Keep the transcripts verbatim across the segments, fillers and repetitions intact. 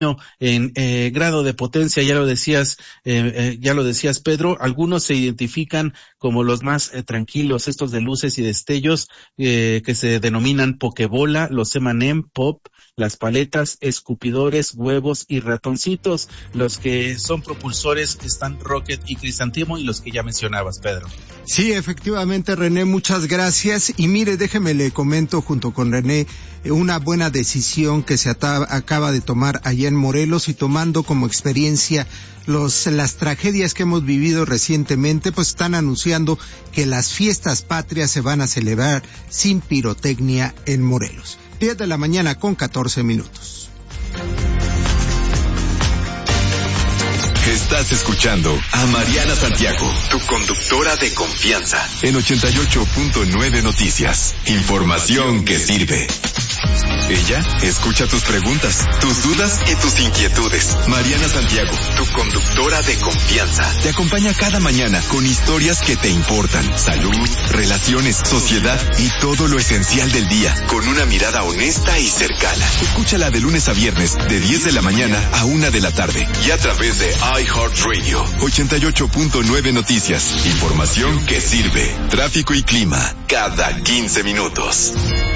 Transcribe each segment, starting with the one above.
en eh, grado de potencia, ya lo decías, eh, eh, ya lo decías Pedro, algunos se identifican como los más eh, tranquilos, estos de luces y destellos eh, que se denominan pokebola, los eme and eme, pop, las paletas, escupidores, huevos y ratoncitos. Los que son propulsores están Rocket y Crisantemo, y los que ya mencionabas, Pedro. Sí, efectivamente, René, muchas gracias. Y mire, déjeme le comento junto con René una buena decisión que se ata- acaba de tomar allá en Morelos, y tomando como experiencia los las tragedias que hemos vivido recientemente, pues están anunciando que las fiestas patrias se van a celebrar sin pirotecnia en Morelos. diez de la mañana con catorce minutos. Estás escuchando a Mariana Santiago, tu conductora de confianza, en ochenta y ocho punto nueve Noticias. Información que sirve. Ella escucha tus preguntas, tus dudas y tus inquietudes. Mariana Santiago, tu conductora de confianza, te acompaña cada mañana con historias que te importan, salud, relaciones, sociedad y todo lo esencial del día, con una mirada honesta y cercana. Escúchala de lunes a viernes, de diez de la mañana a una de la tarde, y a través de iHeartRadio. ochenta y ocho punto nueve Noticias. Información que sirve. Tráfico y clima cada quince minutos.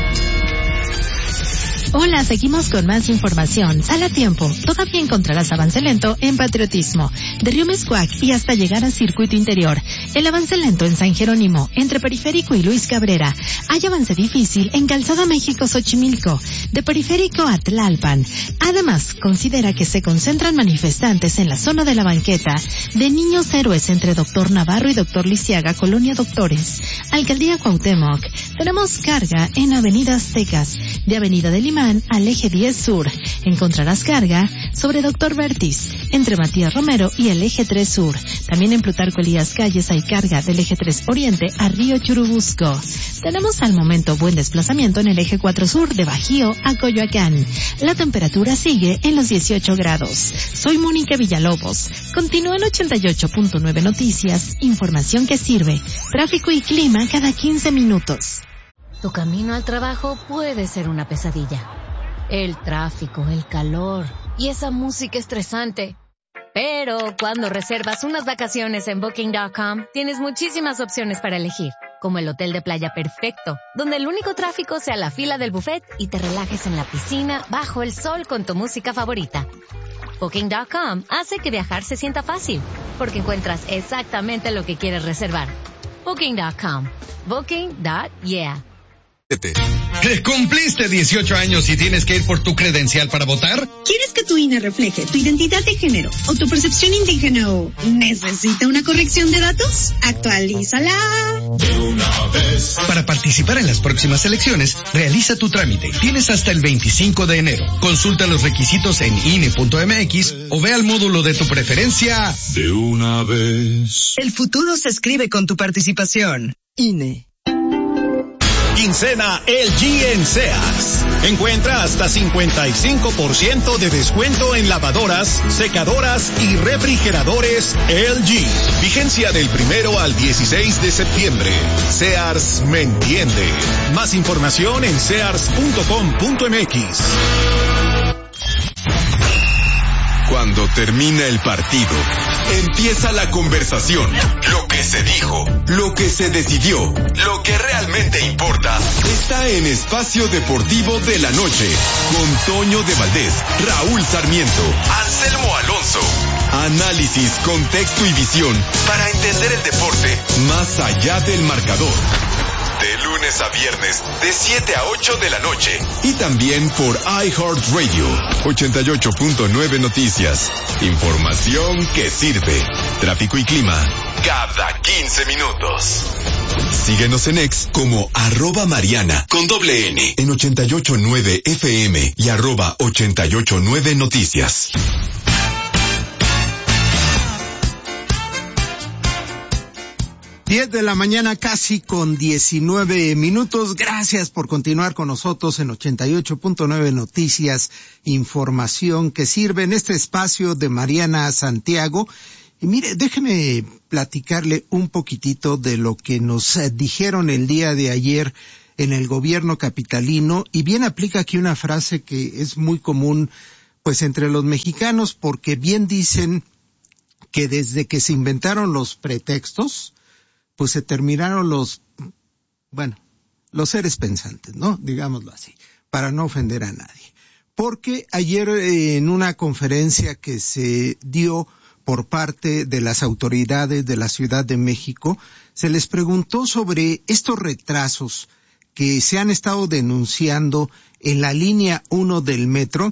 Hola, seguimos con más información. Sal a tiempo. Todavía encontrarás avance lento en Patriotismo, de Río Mezcuac y hasta llegar al Circuito Interior. El avance lento en San Jerónimo, entre Periférico y Luis Cabrera. Hay avance difícil en Calzada México-Xochimilco, de Periférico a Tlalpan. Además, considera que se concentran manifestantes en la zona de la banqueta de Niños Héroes entre Doctor Navarro y Doctor Lisiaga, Colonia Doctores. Alcaldía Cuauhtémoc. Tenemos carga en Avenida Aztecas, de Avenida de Limán al eje diez Sur. Encontrarás carga sobre Doctor Vertis, entre Matías Romero y el eje tres Sur. También en Plutarco Elías Calles hay carga del eje tres Oriente a Río Churubusco. Tenemos al momento buen desplazamiento en el eje cuatro Sur, de Bajío a Coyoacán. La temperatura sigue en los dieciocho grados. Soy Mónica Villalobos. Continúa en ochenta y ocho punto nueve Noticias, información que sirve. Tráfico y clima cada quince minutos. Tu camino al trabajo puede ser una pesadilla. El tráfico, el calor y esa música estresante. Pero cuando reservas unas vacaciones en Booking punto com, tienes muchísimas opciones para elegir, como el hotel de playa perfecto, donde el único tráfico sea la fila del buffet y te relajes en la piscina bajo el sol con tu música favorita. Booking punto com hace que viajar se sienta fácil, porque encuentras exactamente lo que quieres reservar. Booking punto com. Booking punto yeah. ¿Que cumpliste dieciocho años y tienes que ir por tu credencial para votar? ¿Quieres que tu I N E refleje tu identidad de género o tu percepción indígena o necesita una corrección de datos? Actualízala. De una vez. Para participar en las próximas elecciones, realiza tu trámite. Tienes hasta el veinticinco de enero. Consulta los requisitos en I N E punto M X o ve al módulo de tu preferencia. De una vez. El futuro se escribe con tu participación. I N E. Quincena L G en Sears. Encuentra hasta cincuenta y cinco por ciento de descuento en lavadoras, secadoras y refrigeradores L G. Vigencia del primero al dieciséis de septiembre. Sears me entiende. Más información en sears punto com punto m x. Cuando termina el partido, empieza la conversación. Lo que se dijo, lo que se decidió, lo que realmente importa, está en Espacio Deportivo de la Noche, con Toño de Valdés, Raúl Sarmiento, Anselmo Alonso. Análisis, contexto y visión para entender el deporte más allá del marcador. De lunes a viernes, de siete a ocho de la noche. Y también por iHeartRadio, ochenta y ocho punto nueve Noticias. Información que sirve. Tráfico y clima, cada quince minutos. Síguenos en X como arroba Mariana, con doble N, en ochenta y ocho punto nueve F M y arroba ochenta y ocho punto nueve Noticias. diez de la mañana, casi con diecinueve minutos. Gracias por continuar con nosotros en ochenta y ocho punto nueve Noticias, información que sirve en este espacio de Mariana Santiago. Y mire, déjeme platicarle un poquitito de lo que nos dijeron el día de ayer en el gobierno capitalino, y bien aplica aquí una frase que es muy común pues entre los mexicanos, porque bien dicen que desde que se inventaron los pretextos, pues se terminaron los, bueno, los seres pensantes, ¿no? Digámoslo así, para no ofender a nadie. Porque ayer eh, en una conferencia que se dio por parte de las autoridades de la Ciudad de México, se les preguntó sobre estos retrasos que se han estado denunciando en la línea uno del metro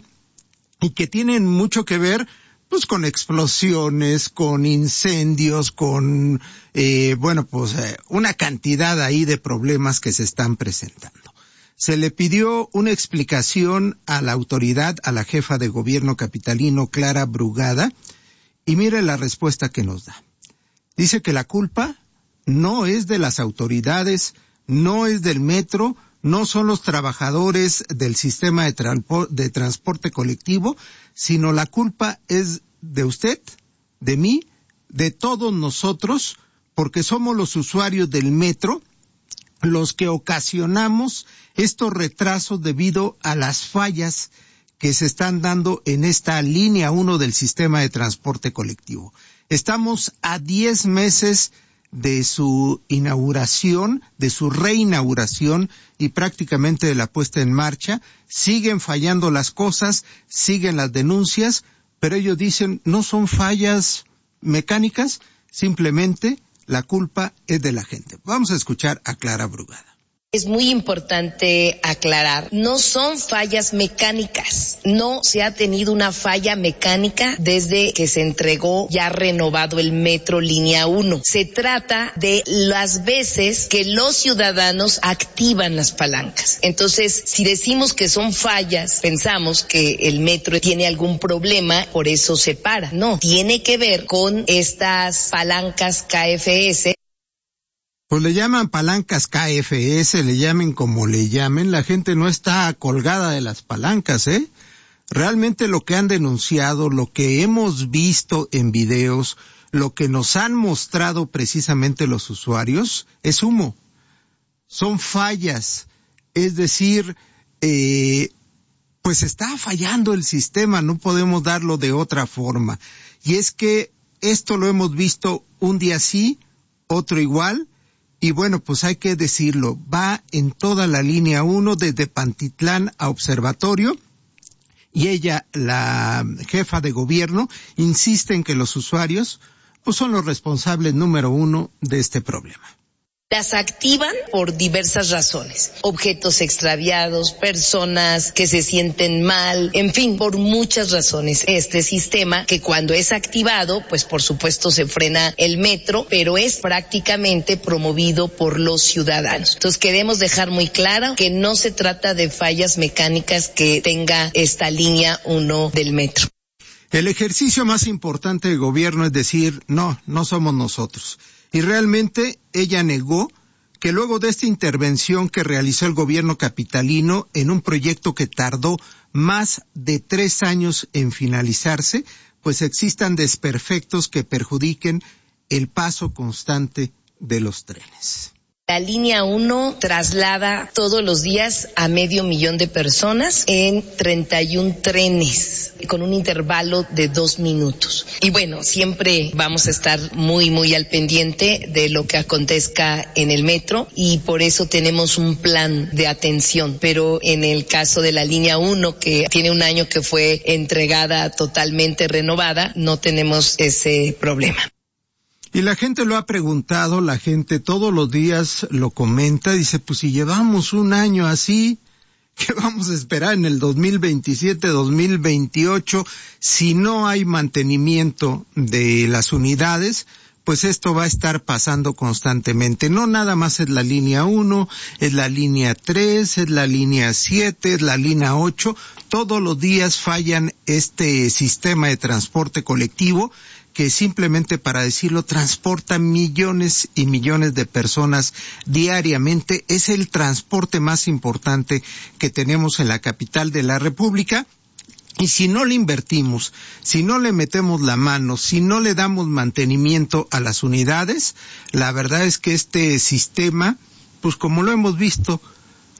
y que tienen mucho que ver pues con explosiones, con incendios, con eh, bueno pues eh, una cantidad ahí de problemas que se están presentando. Se le pidió una explicación a la autoridad, a la jefa de gobierno capitalino, Clara Brugada, y mire la respuesta que nos da. Dice que la culpa no es de las autoridades, no es del metro, no son los trabajadores del sistema de, transpo- de transporte colectivo, sino la culpa es de usted, de mí, de todos nosotros, porque somos los usuarios del metro los que ocasionamos estos retrasos debido a las fallas que se están dando en esta línea uno del sistema de transporte colectivo. Estamos a diez meses de su inauguración, de su reinauguración y prácticamente de la puesta en marcha. Siguen fallando las cosas, siguen las denuncias, pero ellos dicen no son fallas mecánicas, simplemente la culpa es de la gente. Vamos a escuchar a Clara Brugada. Es muy importante aclarar, no son fallas mecánicas, no se ha tenido una falla mecánica desde que se entregó ya renovado el metro línea uno. Se trata de las veces que los ciudadanos activan las palancas. Entonces, si decimos que son fallas, pensamos que el metro tiene algún problema, por eso se para. No, tiene que ver con estas palancas K F S. Pues le llaman palancas K F S, le llamen como le llamen, la gente no está colgada de las palancas, ¿eh? Realmente lo que han denunciado, lo que hemos visto en videos, lo que nos han mostrado precisamente los usuarios, es humo. Son fallas, es decir, eh, pues está fallando el sistema, no podemos darlo de otra forma. Y es que esto lo hemos visto un día sí, otro igual. Y bueno, pues hay que decirlo, va en toda la línea uno, desde Pantitlán a Observatorio, y ella, la jefa de gobierno, insiste en que los usuarios pues son los responsables número uno de este problema. Las activan por diversas razones, objetos extraviados, personas que se sienten mal, en fin, por muchas razones. Este sistema que cuando es activado, pues por supuesto se frena el metro, pero es prácticamente promovido por los ciudadanos. Entonces queremos dejar muy claro que no se trata de fallas mecánicas que tenga esta línea uno del metro. El ejercicio más importante del gobierno es decir, no, no somos nosotros. Y realmente ella negó que luego de esta intervención que realizó el gobierno capitalino en un proyecto que tardó más de tres años en finalizarse, pues existan desperfectos que perjudiquen el paso constante de los trenes. La línea uno traslada todos los días a medio millón de personas en treinta y un trenes con un intervalo de dos minutos. Y bueno, siempre vamos a estar muy, muy al pendiente de lo que acontezca en el metro y por eso tenemos un plan de atención. Pero en el caso de la línea uno, que tiene un año que fue entregada totalmente renovada, no tenemos ese problema. Y la gente lo ha preguntado, la gente todos los días lo comenta, dice, pues si llevamos un año así, ¿qué vamos a esperar en el dos mil veintisiete, dos mil veintiocho? Si no hay mantenimiento de las unidades, pues esto va a estar pasando constantemente. No nada más es la línea uno, es la línea tres, es la línea siete, es la línea ocho. Todos los días fallan este sistema de transporte colectivo que simplemente, para decirlo, transporta millones y millones de personas diariamente. Es el transporte más importante que tenemos en la capital de la República. Y si no le invertimos, si no le metemos la mano, si no le damos mantenimiento a las unidades, la verdad es que este sistema, pues como lo hemos visto,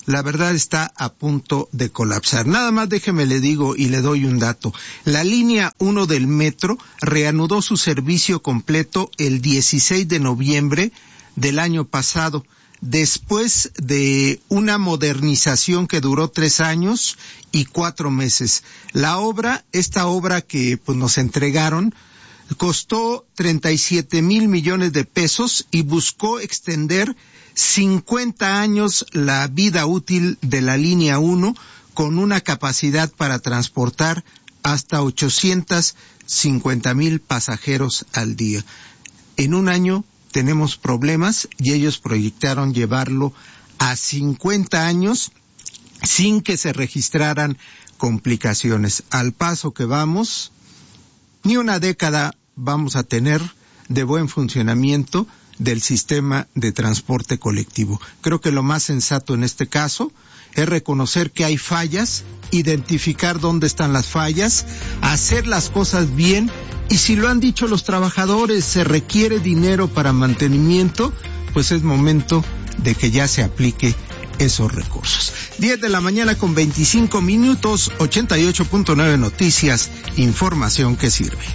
la verdad está a punto de colapsar. Nada más déjeme le digo y le doy un dato. La línea uno del metro reanudó su servicio completo el dieciséis de noviembre del año pasado, después de una modernización que duró tres años y cuatro meses. La obra, esta obra que pues nos entregaron, costó treinta y siete mil millones de pesos y buscó extender cincuenta años la vida útil de la línea uno con una capacidad para transportar hasta ochocientos cincuenta mil pasajeros al día. En un año tenemos problemas y ellos proyectaron llevarlo a cincuenta años sin que se registraran complicaciones. Al paso que vamos, ni una década vamos a tener de buen funcionamiento del sistema de transporte colectivo. Creo que lo más sensato en este caso es reconocer que hay fallas, identificar dónde están las fallas, hacer las cosas bien, y si lo han dicho los trabajadores, se requiere dinero para mantenimiento, pues es momento de que ya se aplique esos recursos. diez de la mañana con veinticinco minutos, ochenta y ocho punto nueve Noticias, información que sirve.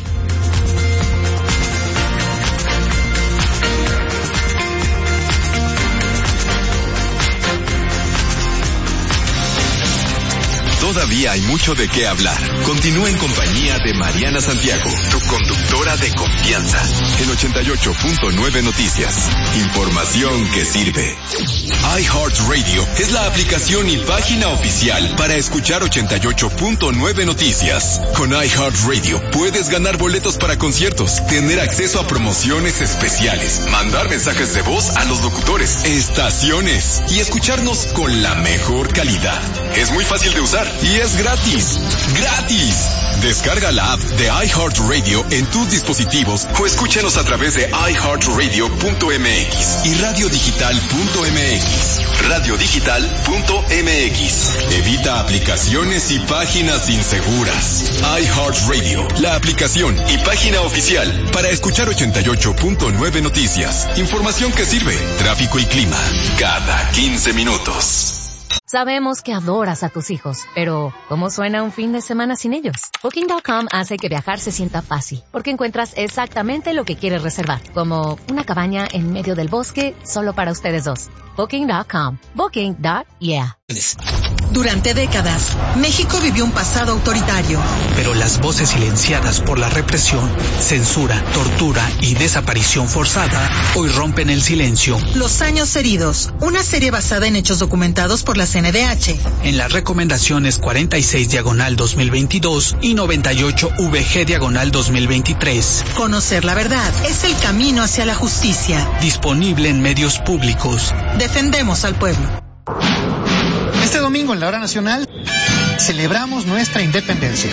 Todavía hay mucho de qué hablar. Continúa en compañía de Mariana Santiago, tu conductora de confianza, en ochenta y ocho punto nueve Noticias. Información que sirve. iHeartRadio es la aplicación y página oficial para escuchar ochenta y ocho punto nueve Noticias. Con iHeartRadio puedes ganar boletos para conciertos, tener acceso a promociones especiales, mandar mensajes de voz a los locutores, estaciones y escucharnos con la mejor calidad. Es muy fácil de usar y es gratis. ¡Gratis! Descarga la app de iHeartRadio en tus dispositivos o escúchanos a través de i heart radio punto m x y radio digital punto m x. radio digital punto m x. Evita aplicaciones y páginas inseguras. iHeartRadio, la aplicación y página oficial para escuchar ochenta y ocho punto nueve Noticias. Información que sirve. Tráfico y clima cada quince minutos. Sabemos que adoras a tus hijos, pero ¿cómo suena un fin de semana sin ellos? Booking punto com hace que viajar se sienta fácil, porque encuentras exactamente lo que quieres reservar, como una cabaña en medio del bosque solo para ustedes dos. Booking punto com. Booking. Yeah. Durante décadas, México vivió un pasado autoritario. Pero las voces silenciadas por la represión, censura, tortura y desaparición forzada hoy rompen el silencio. Los años heridos, una serie basada en hechos documentados por la C N D H. En las recomendaciones cuarenta y seis diagonal dos mil veintidós y noventa y ocho V G diagonal dos mil veintitrés. Conocer la verdad es el camino hacia la justicia. Disponible en medios públicos. Defendemos al pueblo. Este domingo en la Hora Nacional celebramos nuestra independencia.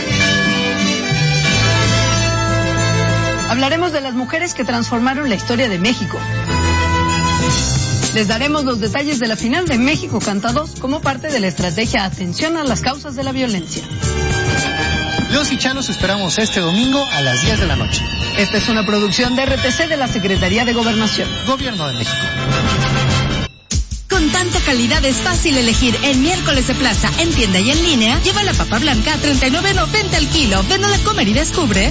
Hablaremos de las mujeres que transformaron la historia de México. Les daremos los detalles de la final de México Canta dos como parte de la estrategia Atención a las causas de la violencia. Los y Chalos esperamos este domingo a las diez de la noche. Esta es una producción de R T C de la Secretaría de Gobernación. Gobierno de México. Con tanta calidad es fácil elegir en miércoles de plaza, en tienda y en línea. Lleva la papa blanca a treinta y nueve noventa el kilo. Ven a la Comer y descubre.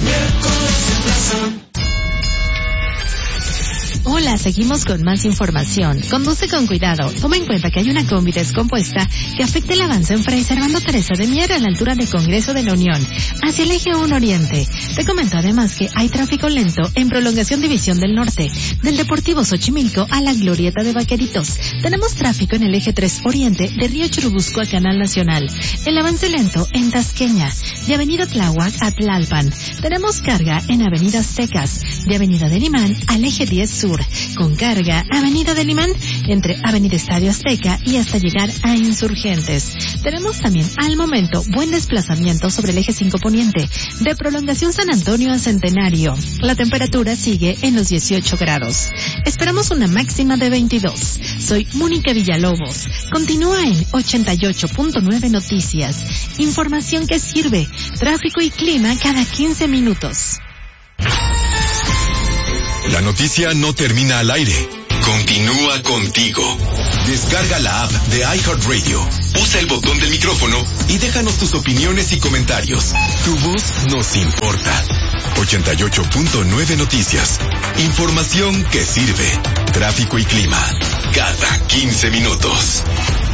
Hola, seguimos con más información. Conduce con cuidado. Toma en cuenta que hay una combi descompuesta que afecta el avance en Fray Servando Teresa de Mier a la altura del Congreso de la Unión, hacia el eje uno Oriente. Te comento además que hay tráfico lento en prolongación División del Norte, del Deportivo Xochimilco a la Glorieta de Vaqueritos. Tenemos tráfico en el eje tres Oriente, de Río Churubusco a Canal Nacional. El avance lento en Tasqueña, de Avenida Tláhuac a Tlalpan. Tenemos carga en Avenida Aztecas, de Avenida del Imán al eje diez Sur. Con carga, Avenida del Imán, entre Avenida Estadio Azteca y hasta llegar a Insurgentes. Tenemos también, al momento, buen desplazamiento sobre el eje cinco Poniente, de prolongación San Antonio a Centenario. La temperatura sigue en los dieciocho grados. Esperamos una máxima de veintidós. Soy Mónica Villalobos. Continúa en ochenta y ocho punto nueve Noticias. Información que sirve. Tráfico y clima cada quince minutos. La noticia no termina al aire. continúa contigo. Descarga la app de iHeartRadio, usa el botón del micrófono y déjanos tus opiniones y comentarios. Tu voz nos importa. ochenta y ocho punto nueve Noticias. Información que sirve. Tráfico y clima. Cada quince minutos.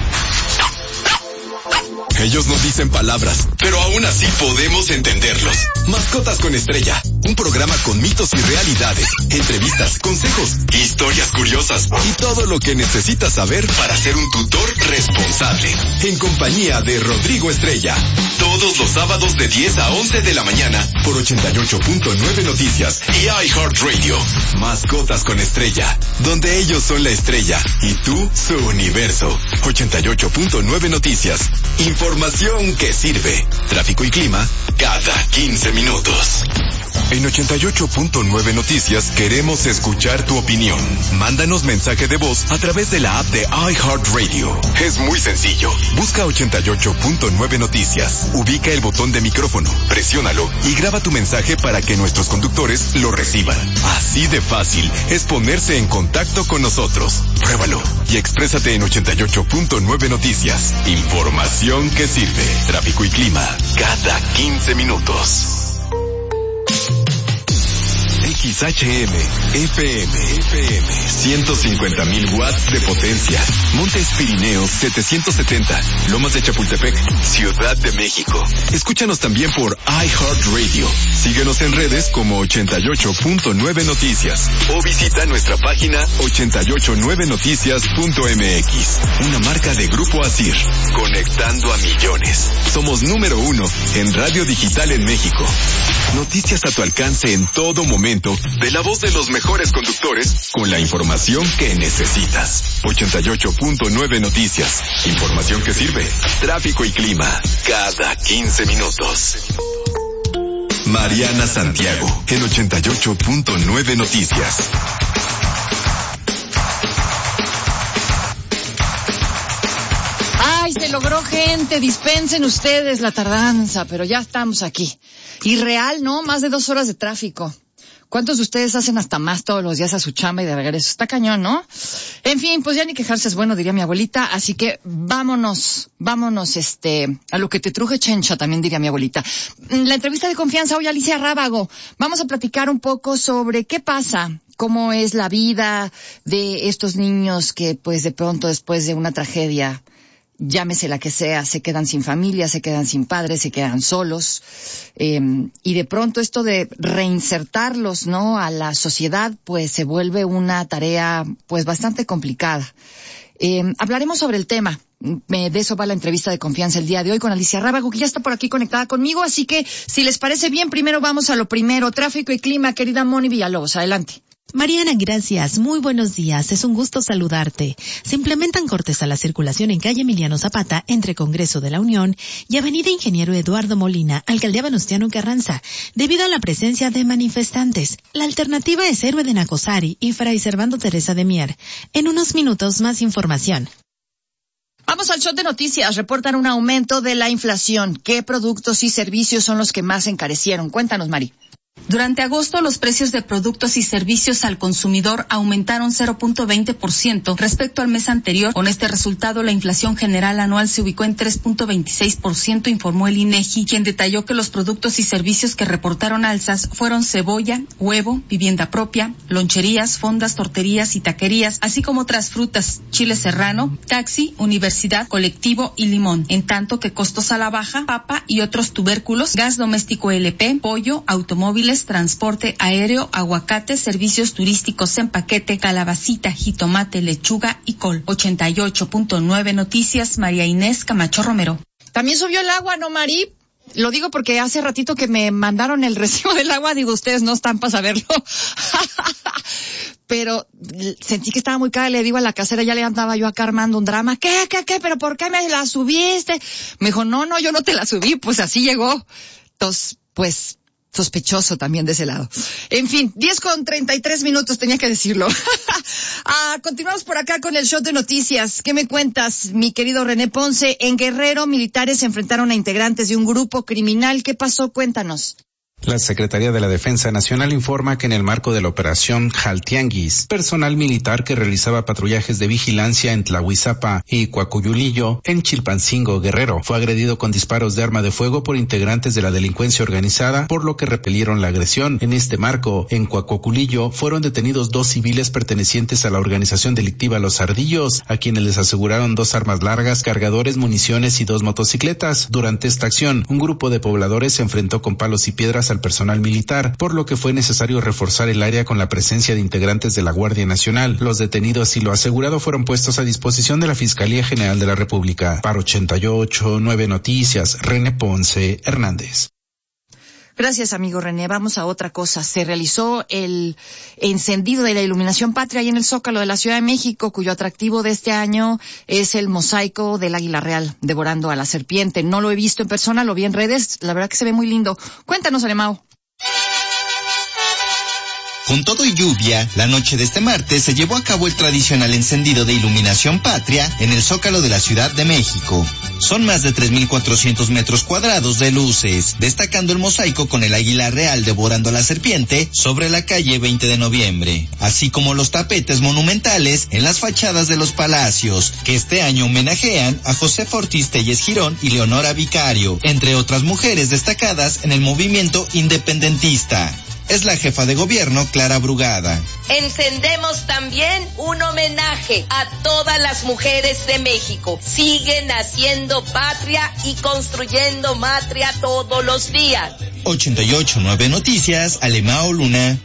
Ellos no dicen palabras, pero aún así podemos entenderlos. Mascotas con Estrella, un programa con mitos y realidades, entrevistas, consejos, historias curiosas y todo lo que necesitas saber para ser un tutor responsable. En compañía de Rodrigo Estrella, todos los sábados de diez a once de la mañana por ochenta y ocho punto nueve Noticias y iHeartRadio. Mascotas con Estrella, donde ellos son la estrella y tú su universo. ochenta y ocho punto nueve Noticias. Información que sirve. Tráfico y clima cada quince minutos. En ochenta y ocho punto nueve Noticias queremos escuchar tu opinión. Mándanos mensaje de voz a través de la app de iHeartRadio. Es muy sencillo. Busca ochenta y ocho punto nueve Noticias. Ubica el botón de micrófono, presiónalo y graba tu mensaje para que nuestros conductores lo reciban. Así de fácil es ponerse en contacto con nosotros. Pruébalo y exprésate en ochenta y ocho punto nueve Noticias. Información que sirve. Tráfico y clima cada quince minutos. X H M, F M, F M, ciento cincuenta mil watts de potencia. Montes Pirineos setecientos setenta, Lomas de Chapultepec, Ciudad de México. Escúchanos también por iHeartRadio. Síguenos en redes como ochenta y ocho punto nueve Noticias o visita nuestra página ochenta y ocho nueve noticias punto m x. Una marca de Grupo Asir, conectando a millones. Somos número uno en radio digital en México. Noticias a tu alcance en todo momento, de la voz de los mejores conductores, con la información que necesitas. ochenta y ocho punto nueve Noticias. Información que sirve. Tráfico y clima cada quince minutos. Mariana Santiago, en ochenta y ocho punto nueve Noticias. ¡Ay, se logró, gente! Dispensen ustedes la tardanza, pero ya estamos aquí. Irreal, ¿no? Más de dos horas de tráfico. ¿Cuántos de ustedes hacen hasta más todos los días a su chamba y de regreso? Está cañón, ¿no? En fin, pues ya ni quejarse es bueno, diría mi abuelita. Así que vámonos, vámonos, este, a lo que te truje chencha, también diría mi abuelita. La entrevista de confianza hoy, Alicia Rábago. Vamos a platicar un poco sobre qué pasa, cómo es la vida de estos niños que, pues, de pronto, después de una tragedia, llámese la que sea, se quedan sin familia, se quedan sin padres, se quedan solos, eh, y de pronto esto de reinsertarlos, ¿no?, a la sociedad, pues se vuelve una tarea, pues, bastante complicada. Eh, hablaremos sobre el tema. Me, de eso va la entrevista de confianza el día de hoy con Alicia Rábago, que ya está por aquí conectada conmigo, así que, si les parece bien, primero vamos a lo primero, tráfico y clima, querida Moni Villalobos, adelante. Mariana, gracias. Muy buenos días. Es un gusto saludarte. Se implementan cortes a la circulación en calle Emiliano Zapata, entre Congreso de la Unión y avenida Ingeniero Eduardo Molina, alcaldía Venustiano Carranza, debido a la presencia de manifestantes. La alternativa es Héroe de Nacosari y Fray Servando Teresa de Mier. En unos minutos, más información. Vamos al shot de noticias. Reportan un aumento de la inflación. ¿Qué productos y servicios son los que más se encarecieron? Cuéntanos, Mari. Durante agosto, los precios de productos y servicios al consumidor aumentaron cero punto veinte por ciento respecto al mes anterior. Con este resultado, la inflación general anual se ubicó en tres punto veintiséis por ciento, informó el INEGI, quien detalló que los productos y servicios que reportaron alzas fueron cebolla, huevo, vivienda propia, loncherías, fondas, torterías y taquerías, así como otras frutas, chile serrano, taxi, universidad, colectivo y limón. En tanto que costos a la baja, papa y otros tubérculos, gas doméstico L P, pollo, automóviles, transporte aéreo, aguacate, servicios turísticos en paquete, calabacita, jitomate, lechuga y col. ochenta y ocho punto nueve Noticias, María Inés Camacho Romero. También subió el agua, ¿no, Mari? Lo digo porque hace ratito que me mandaron el recibo del agua, digo, ustedes no están para saberlo. Pero sentí que estaba muy cara, le digo a la casera, ya le andaba yo acá armando un drama. ¿Qué, qué, qué? ¿Pero por qué me la subiste? Me dijo, no, no, yo no te la subí, pues así llegó. Entonces, pues, sospechoso también de ese lado. En fin, diez con treinta y tres minutos, tenía que decirlo. ah, continuamos por acá con el shot de noticias. ¿Qué me cuentas, mi querido René Ponce? En Guerrero, militares se enfrentaron a integrantes de un grupo criminal. ¿Qué pasó? Cuéntanos. La Secretaría de la Defensa Nacional informa que en el marco de la operación Jaltianguis, personal militar que realizaba patrullajes de vigilancia en Tlahuizapa y Coacuyulillo, en Chilpancingo, Guerrero, fue agredido con disparos de arma de fuego por integrantes de la delincuencia organizada, por lo que repelieron la agresión. En este marco, en Coacuyulillo, fueron detenidos dos civiles pertenecientes a la organización delictiva Los Ardillos, a quienes les aseguraron dos armas largas, cargadores, municiones y dos motocicletas. Durante esta acción, un grupo de pobladores se enfrentó con palos y piedras al personal militar, por lo que fue necesario reforzar el área con la presencia de integrantes de la Guardia Nacional. Los detenidos y lo asegurado fueron puestos a disposición de la Fiscalía General de la República. Para ochenta y ocho punto nueve Noticias, René Ponce Hernández. Gracias, amigo René. Vamos a otra cosa. Se realizó el encendido de la iluminación patria ahí en el Zócalo de la Ciudad de México, cuyo atractivo de este año es el mosaico del águila real devorando a la serpiente. No lo he visto en persona, lo vi en redes. La verdad que se ve muy lindo. Cuéntanos, Alemão. Con todo y lluvia, la noche de este martes se llevó a cabo el tradicional encendido de iluminación patria en el Zócalo de la Ciudad de México. Son más de tres mil cuatrocientos metros cuadrados de luces, destacando el mosaico con el águila real devorando a la serpiente sobre la calle veinte de noviembre, así como los tapetes monumentales en las fachadas de los palacios, que este año homenajean a Josefa Ortiz Telles Girón y Leonora Vicario, entre otras mujeres destacadas en el movimiento independentista. Es la jefa de gobierno, Clara Brugada. Encendemos también un homenaje a todas las mujeres de México. Siguen haciendo patria y construyendo matria todos los días. ochenta y ocho punto nueve Noticias, Alemão Luna.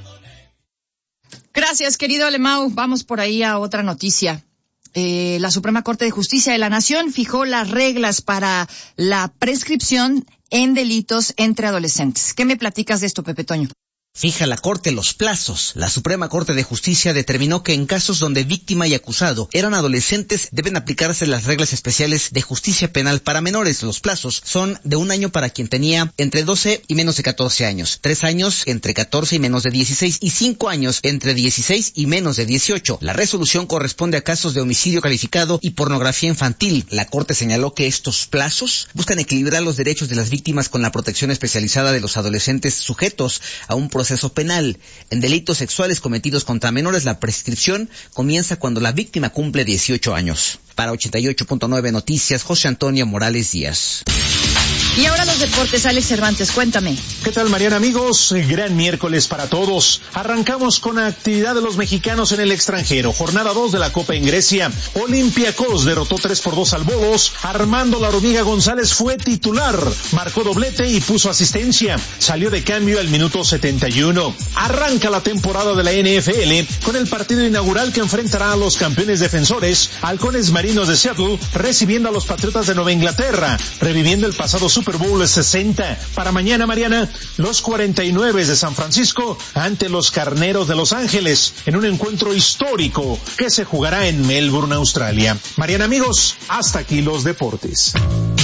Gracias, querido Alemão. Vamos por ahí a otra noticia. Eh, la Suprema Corte de Justicia de la Nación fijó las reglas para la prescripción en delitos entre adolescentes. ¿Qué me platicas de esto, Pepe Toño? Fija la Corte los plazos. La Suprema Corte de Justicia determinó que en casos donde víctima y acusado eran adolescentes deben aplicarse las reglas especiales de justicia penal para menores. Los plazos son de un año para quien tenía entre doce y menos de catorce años, tres años entre catorce y menos de dieciséis y cinco años entre dieciséis y menos de dieciocho. La resolución corresponde a casos de homicidio calificado y pornografía infantil. La Corte señaló que estos plazos buscan equilibrar los derechos de las víctimas con la protección especializada de los adolescentes sujetos a un proceso proceso penal. En delitos sexuales cometidos contra menores, la prescripción comienza cuando la víctima cumple dieciocho años. Para ochenta y ocho punto nueve Noticias, José Antonio Morales Díaz. Y ahora los deportes, Alex Cervantes, cuéntame. ¿Qué tal, Mariana, amigos? Gran miércoles para todos. Arrancamos con la actividad de los mexicanos en el extranjero. Jornada dos de la Copa en Grecia. Olympiacos derrotó tres por dos al Bolos. Armando La Hormiga González fue titular. Marcó doblete y puso asistencia. Salió de cambio al minuto setenta y uno. Arranca la temporada de la N F L con el partido inaugural que enfrentará a los campeones defensores, Halcones Marinos de Seattle, recibiendo a los Patriotas de Nueva Inglaterra, reviviendo el pasado Super Bowl sesenta. Para mañana, Mariana, los cuarenta y nueve de San Francisco ante los Carneros de Los Ángeles, en un encuentro histórico que se jugará en Melbourne, Australia. Mariana, amigos, hasta aquí los deportes.